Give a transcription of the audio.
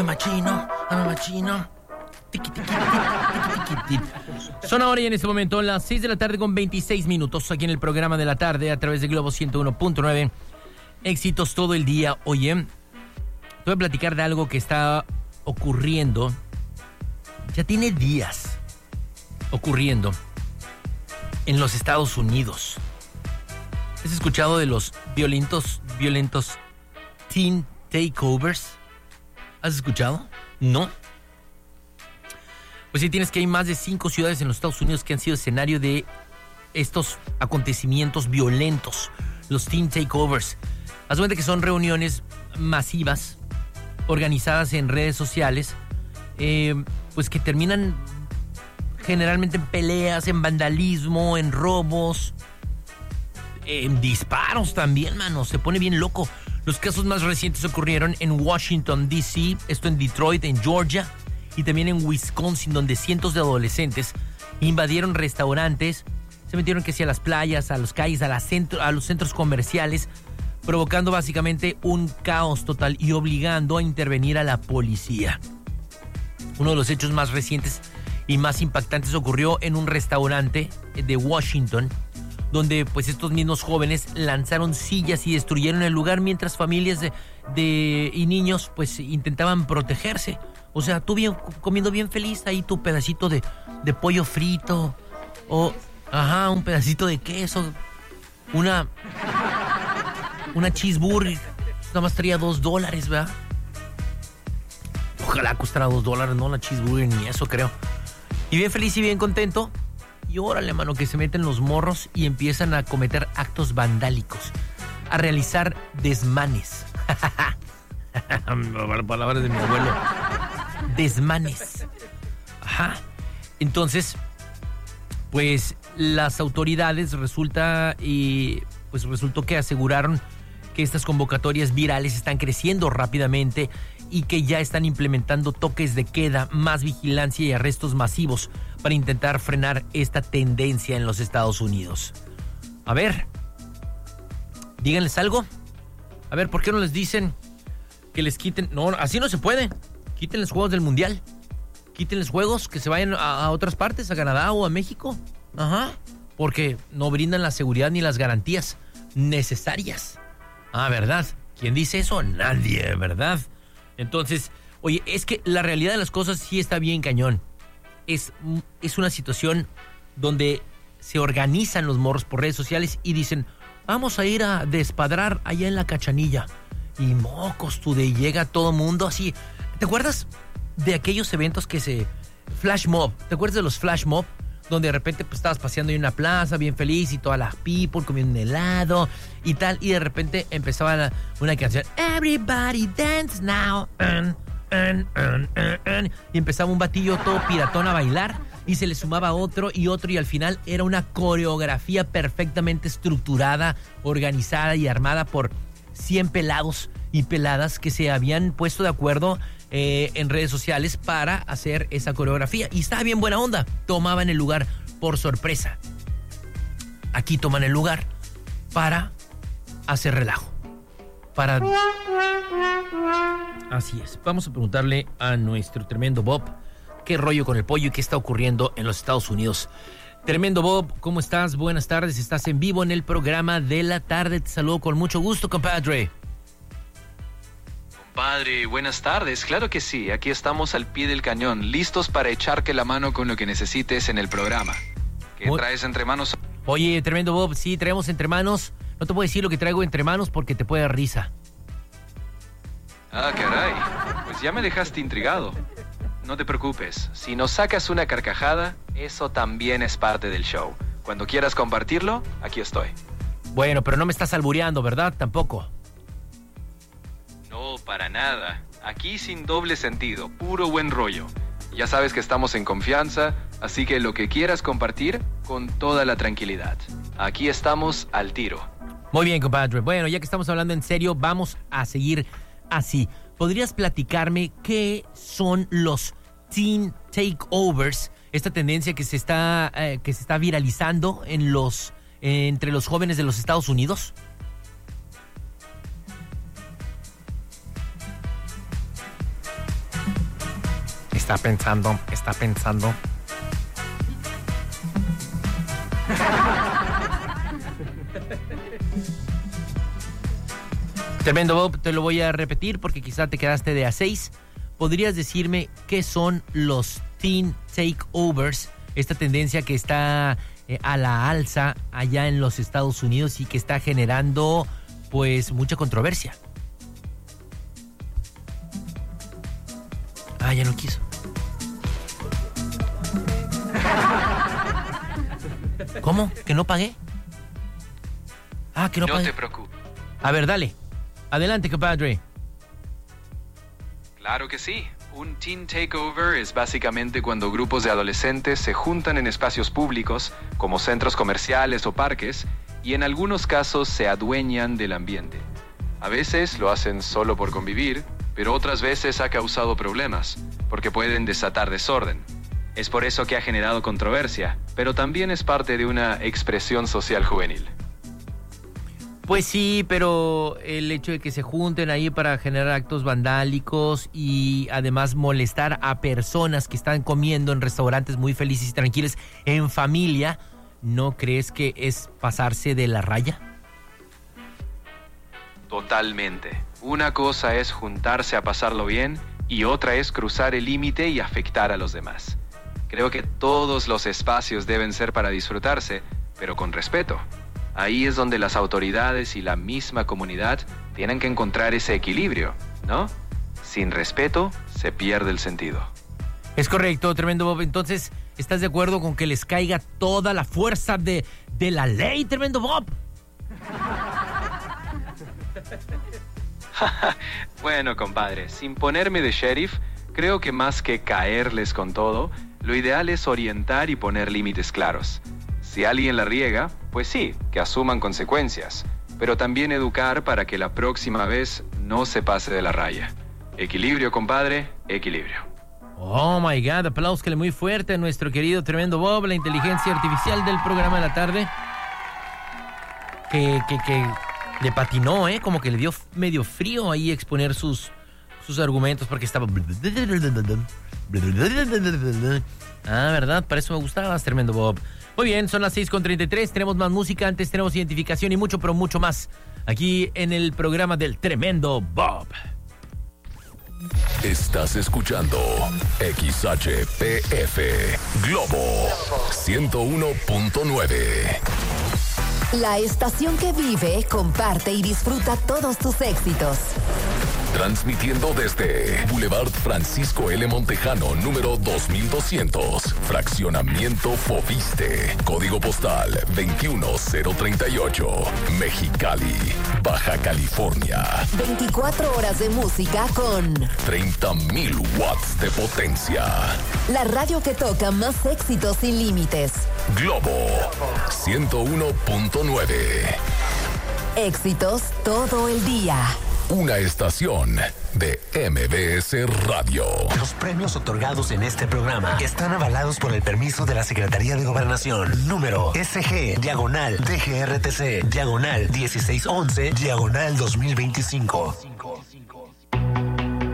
I'm a machino. Son ahora y en este momento las 6 de la tarde con 26 minutos aquí en el programa de la tarde a través de Globo 101.9. Éxitos todo el día. Oye, te voy a platicar de algo que está ocurriendo. Ya tiene días ocurriendo en los Estados Unidos. ¿Has escuchado de los violentos teen takeovers? ¿Has escuchado? ¿No? Pues sí, tienes que hay más de 5 ciudades en los Estados Unidos que han sido escenario de estos acontecimientos violentos, los teen takeovers. Haz cuenta que son reuniones masivas organizadas en redes sociales, pues que terminan generalmente en peleas, en vandalismo, en robos, en disparos también, mano. Se pone bien loco. Los casos más recientes ocurrieron en Washington, D.C., esto en Detroit, en Georgia, y también en Wisconsin, donde cientos de adolescentes invadieron restaurantes, se metieron que sí a las playas, a las calles, a los centros comerciales, provocando básicamente un caos total y obligando a intervenir a la policía. Uno de los hechos más recientes y más impactantes ocurrió en un restaurante de Washington, donde pues estos mismos jóvenes lanzaron sillas y destruyeron el lugar mientras familias y niños pues intentaban protegerse. O sea, tú comiendo bien feliz ahí tu pedacito de pollo frito o un pedacito de queso, una cheeseburger, nada más traía $2, ¿verdad? Ojalá costara $2, no la cheeseburger ni eso creo. Y bien feliz y bien contento. Y órale, mano, que se meten los morros y empiezan a cometer actos vandálicos, a realizar desmanes. Palabras de mi abuelo. Desmanes. Entonces, pues las autoridades resultó que aseguraron que estas convocatorias virales están creciendo rápidamente y que ya están implementando toques de queda, más vigilancia y arrestos masivos para intentar frenar esta tendencia en los Estados Unidos. A ver, díganles algo. A ver, ¿por qué no les dicen que les quiten? No, así no se puede. Quítenles juegos del Mundial. Quítenles juegos que se vayan a otras partes, a Canadá o a México. Porque no brindan la seguridad ni las garantías necesarias. ¿Verdad? ¿Quién dice eso? Nadie, ¿verdad? Entonces, oye, es que la realidad de las cosas sí está bien cañón. Es una situación donde se organizan los morros por redes sociales y dicen, vamos a ir a despadrar allá en la Cachanilla. Y mocos, llega todo mundo así. ¿Te acuerdas de aquellos eventos Flash Mob? ¿Te acuerdas de los Flash Mob? Donde de repente pues estabas paseando en una plaza bien feliz y todas las people comiendo un helado y tal, y de repente empezaba una canción, Everybody Dance Now, y empezaba un batillo todo piratón a bailar y se le sumaba otro y al final era una coreografía perfectamente estructurada, organizada y armada por 100 pelados y peladas que se habían puesto de acuerdo en redes sociales para hacer esa coreografía. Y estaba bien buena onda. Tomaban el lugar por sorpresa. Aquí toman el lugar para hacer relajo. Así es. Vamos a preguntarle a nuestro tremendo Bob qué rollo con el pollo y qué está ocurriendo en los Estados Unidos. Tremendo Bob, ¿cómo estás? Buenas tardes. Estás en vivo en el programa de la tarde. Te saludo con mucho gusto, compadre. Padre, buenas tardes. Claro que sí, aquí estamos al pie del cañón, listos para echarte la mano con lo que necesites en el programa. ¿Qué traes entre manos? Oye, tremendo Bob, sí, traemos entre manos. No te puedo decir lo que traigo entre manos porque te puede dar risa. Caray, pues ya me dejaste intrigado. No te preocupes, si nos sacas una carcajada, eso también es parte del show. Cuando quieras compartirlo, aquí estoy. Bueno, pero no me estás albureando, ¿verdad? Tampoco. No, para nada. Aquí sin doble sentido, puro buen rollo. Ya sabes que estamos en confianza, así que lo que quieras compartir, con toda la tranquilidad. Aquí estamos al tiro. Muy bien, compadre. Bueno, ya que estamos hablando en serio, vamos a seguir así. ¿Podrías platicarme qué son los teen takeovers? Esta tendencia que se está viralizando entre los jóvenes de los Estados Unidos. Está pensando. Tremendo Bob, te lo voy a repetir porque quizá te quedaste de a 6. ¿Podrías decirme qué son los teen takeovers? Esta tendencia que está a la alza allá en los Estados Unidos y que está generando pues mucha controversia. Ya no quiso. ¿Cómo? ¿Que no pagué? Que no pagué. No te preocupes. A ver, dale. Adelante, compadre. Claro que sí. Un teen takeover es básicamente cuando grupos de adolescentes se juntan en espacios públicos, como centros comerciales o parques, y en algunos casos se adueñan del ambiente. A veces lo hacen solo por convivir, pero otras veces ha causado problemas, porque pueden desatar desorden. Es por eso que ha generado controversia, pero también es parte de una expresión social juvenil. Pues sí, pero el hecho de que se junten ahí para generar actos vandálicos y además molestar a personas que están comiendo en restaurantes muy felices y tranquilos en familia, ¿no crees que es pasarse de la raya? Totalmente. Una cosa es juntarse a pasarlo bien y otra es cruzar el límite y afectar a los demás. Creo que todos los espacios deben ser para disfrutarse, pero con respeto. Ahí es donde las autoridades y la misma comunidad tienen que encontrar ese equilibrio, ¿no? Sin respeto se pierde el sentido. Es correcto, tremendo Bob. Entonces, ¿estás de acuerdo con que les caiga toda la fuerza de la ley, tremendo Bob? Bueno, compadre, sin ponerme de sheriff, creo que más que caerles con todo, lo ideal es orientar y poner límites claros. Si alguien la riega, pues sí, que asuman consecuencias, pero también educar para que la próxima vez no se pase de la raya. Equilibrio, compadre, equilibrio. Oh my God, aplausos muy fuerte a nuestro querido tremendo Bob, la inteligencia artificial del programa de la tarde. Que le patinó, como que le dio medio frío ahí exponer sus argumentos porque estaba... ¿verdad? Para eso me gustabas, tremendo Bob. Muy bien, son las 6:33, tenemos más música, antes tenemos identificación y mucho, pero mucho más aquí en el programa del tremendo Bob. Estás escuchando XHPF Globo 101.9. La estación que vive, comparte y disfruta todos tus éxitos. Transmitiendo desde Boulevard Francisco L. Montejano, número 2200, Fraccionamiento Fobiste, Código Postal 21038, Mexicali, Baja California. 24 horas de música con 30,000 watts de potencia. La radio que toca más éxitos sin límites. Globo 101.9. Éxitos todo el día. Una estación de MBS Radio. Los premios otorgados en este programa están avalados por el permiso de la Secretaría de Gobernación. Número SG/DGRTC/1611/2025.